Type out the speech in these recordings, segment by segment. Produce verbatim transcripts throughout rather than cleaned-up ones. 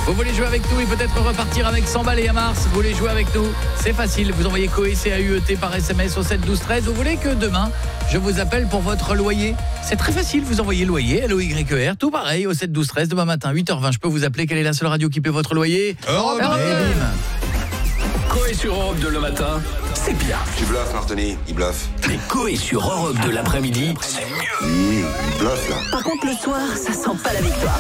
Vous voulez jouer avec nous et peut-être repartir avec cent balles et à Mars? Vous voulez jouer avec nous? C'est facile, vous envoyez Coé, C A U E T par S M S au sept douze treize. Vous voulez que demain, je vous appelle pour votre loyer? C'est très facile, vous envoyez loyer, L O Y E R, tout pareil, au sept douze treize, demain matin, huit heures vingt. Je peux vous appeler, quelle est la seule radio qui paie votre loyer? Europe deux. Et bim. Coé sur Europe deux le matin, c'est bien. Tu bluffes, Martoni, il bluffe. Mais Coé sur Europe deux l'après-midi, c'est mieux. Mmh, il bluffe, là. Par contre, le soir, ça sent pas la victoire.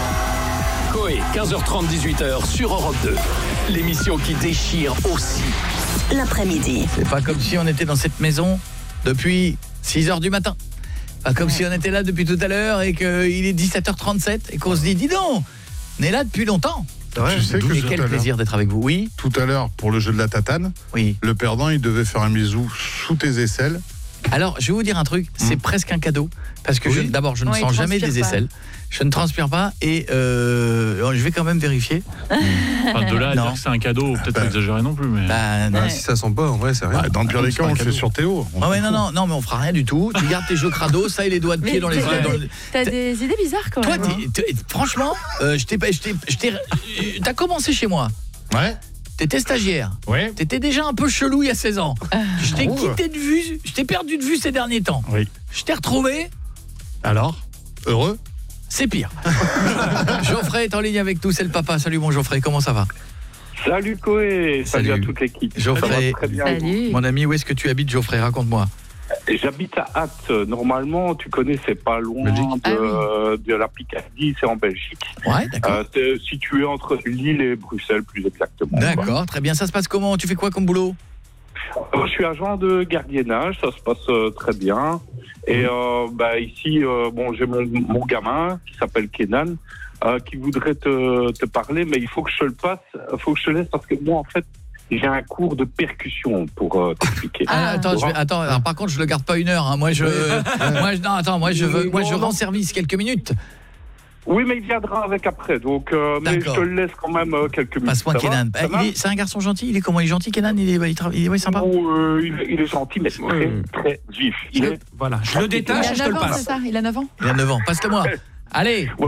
Coé, quinze heures trente, dix-huit heures sur Europe deux. L'émission qui déchire aussi. L'après-midi. C'est pas comme si on était dans cette maison depuis six heures du matin. Pas comme si on était là depuis tout à l'heure et qu'il est dix-sept heures trente-sept et qu'on se dit, dis donc, on est là depuis longtemps. Ouais, tu sais que et quel plaisir d'être avec vous. Oui. Tout à l'heure, pour le jeu de la tatane, oui. Le perdant, il devait faire un bisou sous tes aisselles. Alors, je vais vous dire un truc, c'est mmh. presque un cadeau. Parce que oui. d'abord, je ne ouais, sens jamais des aisselles. Pas. Je ne transpire pas et euh, je vais quand même vérifier. Enfin, de là à dire que c'est un cadeau, peut-être bah, pas exagéré non plus. Mais... Bah, bah, ouais. Si ça sent pas, en vrai, c'est rien. Bah, dans le pire des cas, on le fait sur Théo. Ah ouais, non, non, non, mais on fera rien du tout. Tu gardes tes jeux crado, ça et les doigts de pied mais dans les... Ouais. Dans le... T'as des idées bizarres quand Toi, même. Toi, franchement, euh, je t'ai... T'as commencé chez moi. Ouais. T'étais stagiaire. Ouais. T'étais déjà un peu chelou il y a seize ans. Je t'ai quitté de vue, je t'ai perdu de vue ces derniers temps. Oui. Je t'ai retrouvé. Alors, heureux? C'est pire. Geoffrey est en ligne avec nous, c'est le papa. Salut mon Geoffrey, comment ça va? Salut Coé, salut, salut à toute l'équipe. Geoffrey, très bien. Salut. Mon ami, où est-ce que tu habites Geoffrey? Raconte-moi. J'habite à Ath. Normalement, tu connais, c'est pas loin de, ah oui. de la Picardie, c'est en Belgique. Ouais, d'accord. Euh, c'est situé entre Lille et Bruxelles, plus exactement. D'accord, très bien. Ça se passe comment? Tu fais quoi comme boulot? euh, Je suis agent de gardiennage, ça se passe euh, très bien. Et euh, bah, ici, euh, bon, j'ai mon, mon gamin qui s'appelle Kenan, euh, qui voudrait te, te parler, mais il faut que je te le passe, il faut que je te laisse parce que moi, en fait, j'ai un cours de percussion pour euh, t'expliquer. Ah, attends, je vais, attends alors, par contre, je le garde pas une heure. Hein. Moi, je, moi, je, non, attends, moi, je veux, moi, je rends service quelques minutes. Oui, mais il viendra avec après, donc euh, mais je te le laisse quand même euh, quelques minutes. Passe-moi Kenan. Eh, c'est un garçon gentil. Il est comment? Il est gentil, Kenan? Il est, il, tra... il est ouais, sympa. Oh, euh, il, il est gentil, mais très, très vif. Il je, est... Voilà, je le détache et je te le passe. C'est ça, il a neuf ans. Il a neuf ans. Passe-le-moi. Allez.